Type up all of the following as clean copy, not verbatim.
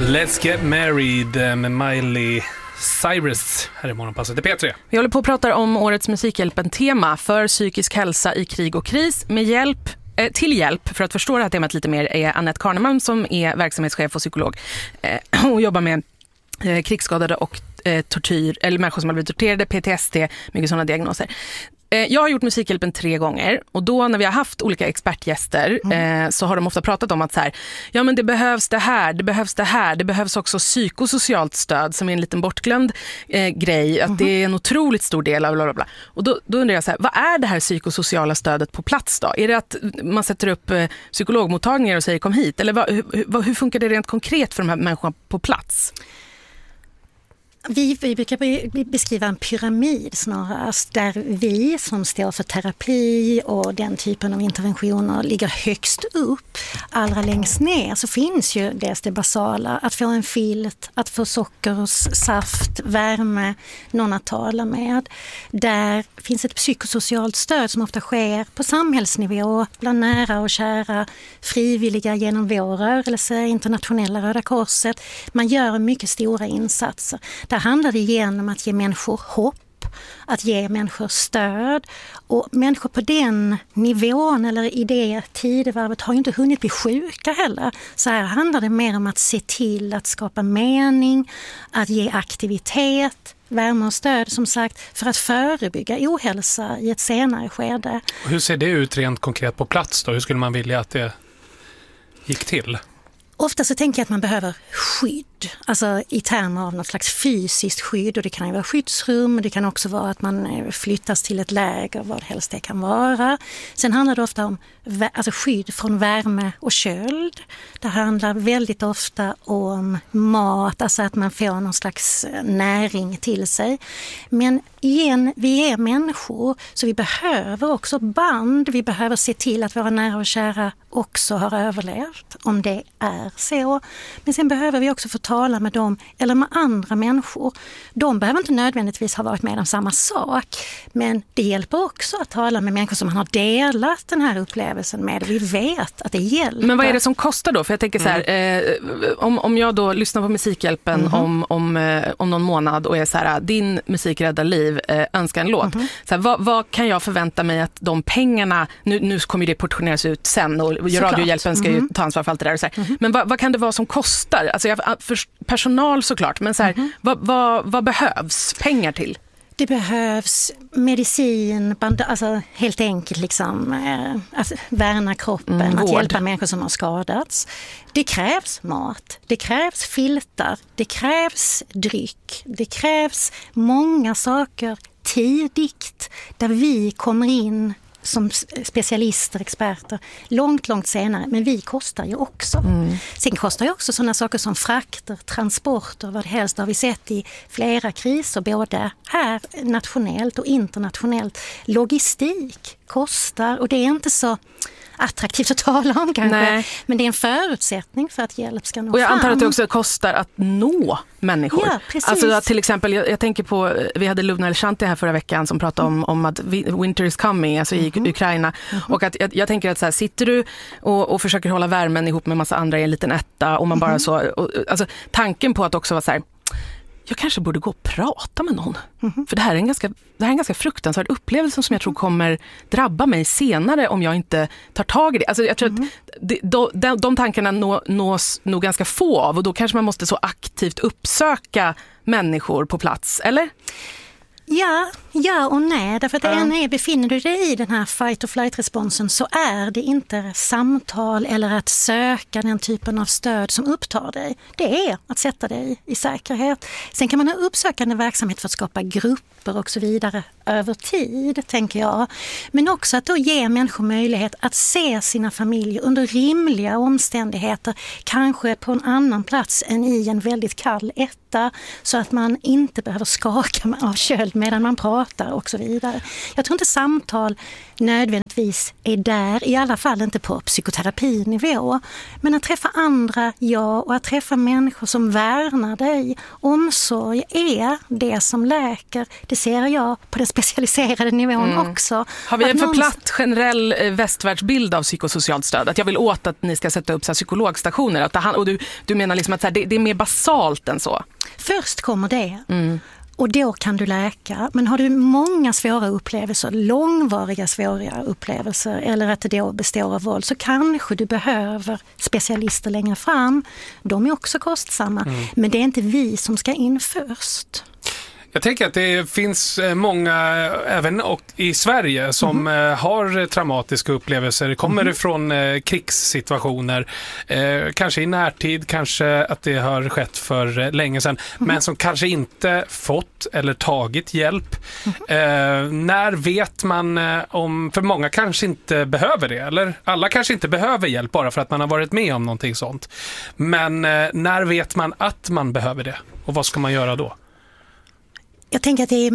Let's Get Married med Miley Cyrus här i Morgonpasset. Det är P3. Vi håller på att prata om årets Musikhjälpen-tema för psykisk hälsa i krig och kris. Till hjälp för att förstå det här temat lite mer är Annette Karnemalm som är verksamhetschef och psykolog och jobbar med krigsskadade och tortyr, eller människor som har blivit torterade, PTSD, mycket sådana diagnoser. Jag har gjort Musikhjälpen 3 gånger och då när vi har haft olika expertgäster så har de ofta pratat om att så här, ja men det behövs det här, det behövs det här, det behövs också psykosocialt stöd som är en liten bortglömd grej, att det är en otroligt stor del av bla bla bla. Och då undrar jag så här, vad är det här psykosociala stödet på plats då? Är det att man sätter upp psykologmottagningar och säger kom hit? Eller hur funkar det rent konkret för de här människorna på plats? Vi brukar beskriva en pyramid snarast, där vi som står för terapi och den typen av interventioner ligger högst upp. Allra längst ner så finns ju det basala, att få en filt, att få socker och saft, värme, någon att tala med. Där finns ett psykosocialt stöd som ofta sker på samhällsnivå, bland nära och kära, frivilliga genom vår rörelse, internationella Röda Korset. Man gör mycket stora insatser. Där handlar det genom att ge människor hopp, att ge människor stöd, och människor på den nivån eller i det tidevarvet har ju inte hunnit bli sjuka heller. Så här handlar det mer om att se till att skapa mening, att ge aktivitet, värme och stöd som sagt för att förebygga ohälsa i ett senare skede. Och hur ser det ut rent konkret på plats då? Hur skulle man vilja att det gick till? Ofta så tänker jag att man behöver skydd, alltså i termer av något slags fysiskt skydd, och det kan ju vara skyddsrum, det kan också vara att man flyttas till ett läger, vad helst det kan vara. Sen handlar det ofta om skydd från värme och köld. Det handlar väldigt ofta om mat, alltså att man får någon slags näring till sig. Men igen, vi är människor så vi behöver också band, vi behöver se till att våra nära och kära också har överlevt, om det är så. Men sen behöver vi också få tala med dem eller med andra människor. De behöver inte nödvändigtvis ha varit med om samma sak, men det hjälper också att tala med människor som man har delat den här upplevelsen med. Vi vet att det hjälper. Men vad är det som kostar då? För jag tänker så här, om jag då lyssnar på Musikhjälpen om någon månad och är så här, din musik räddar liv, önskar en låt. Så här, vad kan jag förvänta mig att de pengarna, nu kommer det portioneras ut sen och Radiohjälpen ska ju ta ansvar för allt det där och så här. Men vad kan det vara som kostar? Alltså personal såklart, men så här, vad behövs pengar till? Det behövs medicin, alltså helt enkelt liksom, att värna kroppen, att hjälpa människor som har skadats. Det krävs mat, det krävs filtar, det krävs dryck, det krävs många saker tidigt där vi kommer in som specialister, experter, långt senare. Men vi kostar ju också. Sen kostar ju också sådana saker som frakter, transporter, vad helst. Det har vi sett i flera kriser, både här nationellt och internationellt. Logistik kostar, och det är inte så attraktivt att tala om kanske. Nej. Men det är en förutsättning för att hjälp ska nå fram. Och jag antar att det också kostar att nå människor. Ja, precis. Alltså till exempel, jag tänker på, vi hade Lubna Elshanti här förra veckan som pratade om att winter is coming, alltså i Ukraina. Och att jag tänker att så här, sitter du och försöker hålla värmen ihop med massa andra i en liten etta och man bara så, alltså tanken på att också vara så här, jag kanske borde gå och prata med någon. För det här är en ganska fruktansvärd upplevelse som jag tror kommer drabba mig senare om jag inte tar tag i det. Alltså jag tror att de tankarna nås nog ganska få av, och då kanske man måste så aktivt uppsöka människor på plats, eller? Ja och nej, därför att befinner du dig i den här fight or flight-responsen så är det inte samtal eller att söka den typen av stöd som upptar dig. Det är att sätta dig i säkerhet. Sen kan man ha uppsökande verksamhet för att skapa grupper och så vidare över tid, tänker jag. Men också att då ge människor möjlighet att se sina familjer under rimliga omständigheter, kanske på en annan plats än i en väldigt kall etta, så att man inte behöver skaka av köld tid medan man pratar och så vidare. Jag tror inte samtal nödvändigtvis är där, i alla fall inte på psykoterapinivå. Men att träffa andra, och att träffa människor som värnar dig, omsorg är det som läker. Det ser jag på den specialiserade nivån också. Har vi en för platt generell västvärldsbild av psykosocialt stöd? Att jag vill åt att ni ska sätta upp så här psykologstationer. Och du menar liksom att så här, det är mer basalt än så? Först kommer det. Och då kan du läka. Men har du många svåra upplevelser, långvariga svåra upplevelser, eller att det då består av våld, så kanske du behöver specialister längre fram. De är också kostsamma. Men det är inte vi som ska in först. Jag tänker att det finns många, även i Sverige, som har traumatiska upplevelser. Kommer ifrån krigssituationer, kanske i närtid, kanske att det har skett för länge sedan, men som kanske inte fått eller tagit hjälp. När vet man om, för många kanske inte behöver det, eller alla kanske inte behöver hjälp bara för att man har varit med om någonting sånt. Men när vet man att man behöver det? Och vad ska man göra då? Jag tänker att det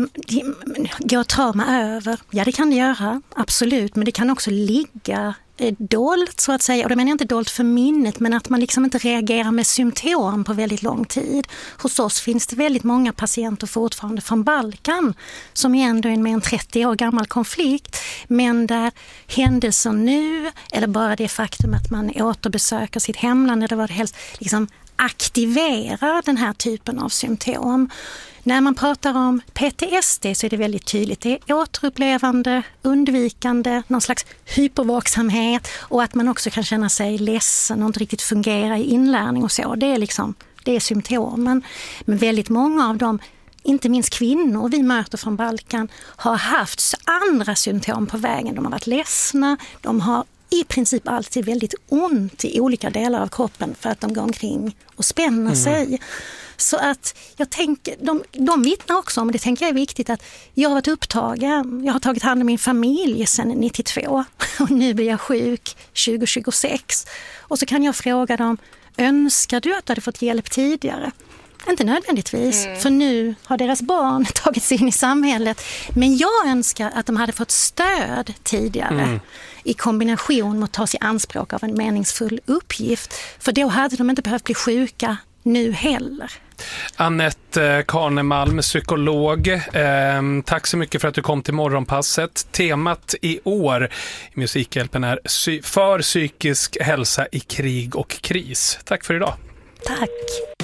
går trauma över. Ja, det kan det göra, absolut. Men det kan också ligga dolt, så att säga. Och det menar jag inte dolt för minnet, men att man liksom inte reagerar med symptom på väldigt lång tid. Hos oss finns det väldigt många patienter fortfarande från Balkan, som är ändå en mer än 30 år gammal konflikt, men där händelser nu, eller bara det faktum att man återbesöker sitt hemland, eller vad det helst, liksom aktiverar den här typen av symptom. När man pratar om PTSD så är det väldigt tydligt. Det är återupplevande, undvikande, någon slags hypervaksamhet, och att man också kan känna sig ledsen och inte riktigt fungera i inlärning och så. Det är symptomen. Men väldigt många av dem, inte minst kvinnor vi möter från Balkan, har haft andra symptom på vägen. De har varit ledsna, de har i princip alltid väldigt ont i olika delar av kroppen för att de går omkring och spänner sig. Så att jag tänker, de vittnar också om, det tänker jag är viktigt, att jag har varit upptagen. Jag har tagit hand om min familj sedan 92 och nu blir jag sjuk 2026. Och så kan jag fråga dem, önskar du att du hade fått hjälp tidigare? Inte nödvändigtvis, för nu har deras barn tagit sig in i samhället. Men jag önskar att de hade fått stöd tidigare i kombination med att ta sig anspråk av en meningsfull uppgift. För då hade de inte behövt bli sjuka nu heller. Anette Karnemalm, psykolog. Tack så mycket för att du kom till Morgonpasset. Temat i år i Musikhjälpen är för psykisk hälsa i krig och kris. Tack för idag. Tack.